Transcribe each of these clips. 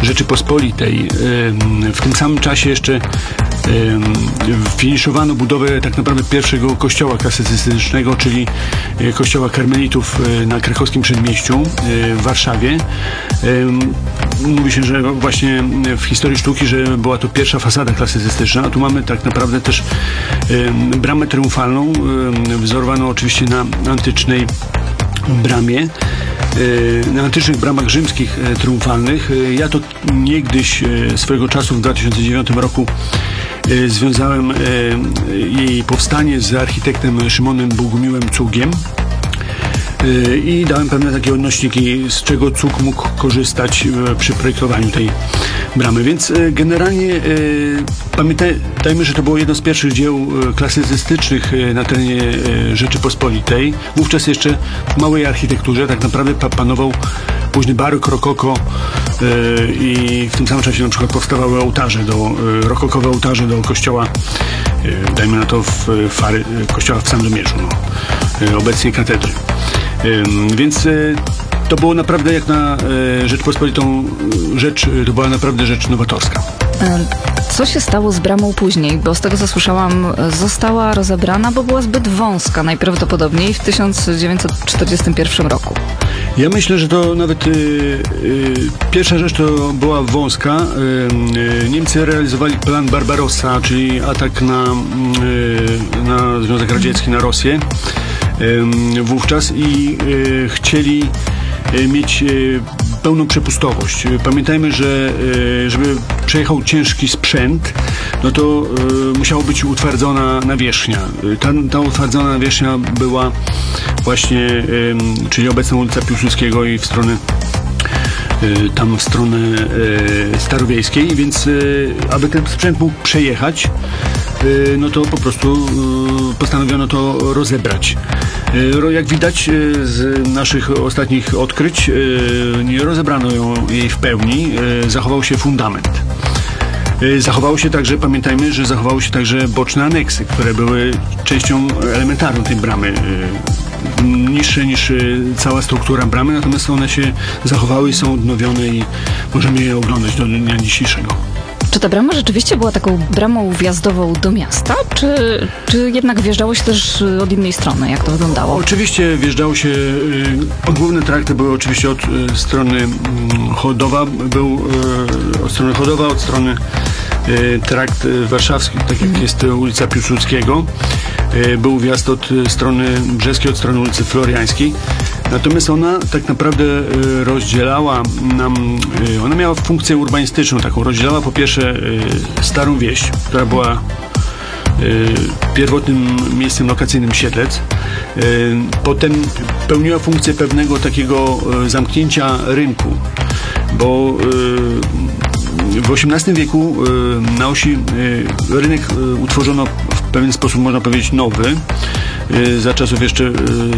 Rzeczypospolitej. W tym samym czasie jeszcze finiszowano budowę tak naprawdę pierwszego kościoła klasycystycznego, czyli kościoła karmelitów na krakowskim przedmieściu w Warszawie. Mówi się, że właśnie w historii sztuki, że była to pierwsza fasada klasycystyczna, a tu mamy tak naprawdę też bramę triumfalną, wzorowaną oczywiście na antycznej bramie, na antycznych bramach rzymskich triumfalnych. Ja to niegdyś swojego czasu w 2009 roku związałem jej powstanie z architektem Szymonem Bogumiłem Cugiem i dałem pewne takie odnośniki, z czego Cug mógł korzystać przy projektowaniu tej bramy. Więc generalnie pamiętajmy, że to było jedno z pierwszych dzieł klasycystycznych na terenie Rzeczypospolitej. Wówczas jeszcze w małej architekturze tak naprawdę panował późny barok, rokoko i w tym samym czasie na przykład powstawały ołtarze, rokokowe ołtarze do kościoła, dajmy na to kościoła w Sandomierzu, obecnie katedry. Więc to było naprawdę jak na Rzeczpospolitą to była naprawdę rzecz nowatorska. Co się stało z bramą później? Bo z tego co słyszałam, została rozebrana, bo była zbyt wąska najprawdopodobniej w 1941 roku. Ja myślę, że to nawet pierwsza rzecz to była wąska. Niemcy realizowali plan Barbarossa, czyli atak na Związek Radziecki, na Rosję wówczas i chcieli mieć pełną przepustowość. Pamiętajmy, że żeby przejechał ciężki sprzęt, no to musiała być utwardzona nawierzchnia. Ta utwardzona nawierzchnia była właśnie, czyli obecna ulica Piłsudskiego i w stronę starowiejskiej, więc aby ten sprzęt mógł przejechać, no to po prostu postanowiono to rozebrać. Jak widać z naszych ostatnich odkryć, nie rozebrano jej w pełni, zachował się fundament. Zachowało się także, pamiętajmy, że zachowały się także boczne aneksy, które były częścią elementarną tej bramy. Niższe niż cała struktura bramy, natomiast one się zachowały i są odnowione i możemy je oglądać do dnia dzisiejszego. Czy ta brama rzeczywiście była taką bramą wjazdową do miasta, czy jednak wjeżdżało się też od innej strony? Jak to wyglądało? Oczywiście wjeżdżało się, główne trakty były oczywiście od strony Chodowa, od strony trakt warszawski, tak jak jest ulica Piłsudskiego. Był wjazd od strony brzeskiej, od strony ulicy Floriańskiej. Natomiast ona tak naprawdę rozdzielała nam, ona miała funkcję urbanistyczną taką, rozdzielała po pierwsze Starą Wieś, która była pierwotnym miejscem lokacyjnym Siedlec. Potem pełniła funkcję pewnego takiego zamknięcia rynku, bo w XVIII wieku na osi rynek utworzono w pewien sposób, można powiedzieć, nowy, za czasów jeszcze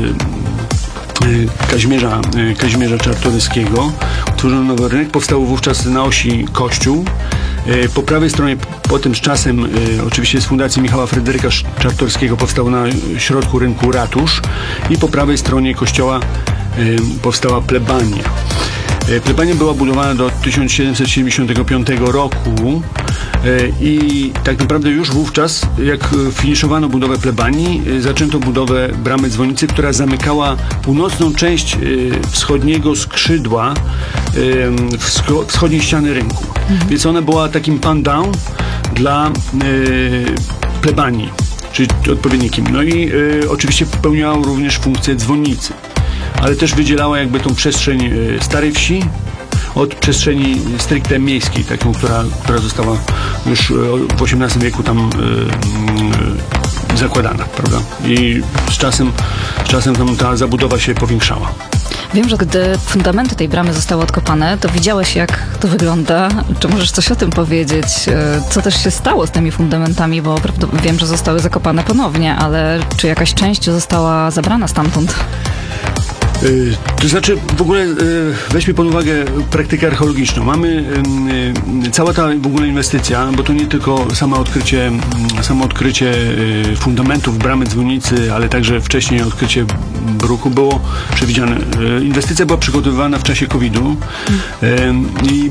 Kazimierza Czartoryskiego. Utworzono nowy rynek, powstał wówczas na osi kościół. Po prawej stronie, potem z czasem, oczywiście z fundacji Michała Fryderyka Czartoryskiego, powstał na środku rynku ratusz i po prawej stronie kościoła powstała plebania. Plebania była budowana do 1775 roku i tak naprawdę już wówczas, jak finiszowano budowę plebanii, zaczęto budowę bramy dzwonicy, która zamykała północną część wschodniego skrzydła wschodniej ściany rynku. Więc ona była takim pan-down dla plebanii, czyli odpowiednikiem. No i oczywiście pełniała również funkcję dzwonnicy, ale też wydzielała jakby tą przestrzeń Starej Wsi od przestrzeni stricte miejskiej, taką, która została już w XVIII wieku tam zakładana, prawda? I z czasem tam ta zabudowa się powiększała. Wiem, że gdy fundamenty tej bramy zostały odkopane, to widziałeś, jak to wygląda. Czy możesz coś o tym powiedzieć? Co też się stało z tymi fundamentami? Bo wiem, że zostały zakopane ponownie, ale czy jakaś część została zabrana stamtąd? To znaczy, w ogóle weźmy pod uwagę praktykę archeologiczną. Mamy cała ta w ogóle inwestycja, bo to nie tylko samo odkrycie fundamentów bramy dzwonnicy, ale także wcześniej odkrycie bruku było przewidziane. Inwestycja była przygotowywana w czasie COVID-u i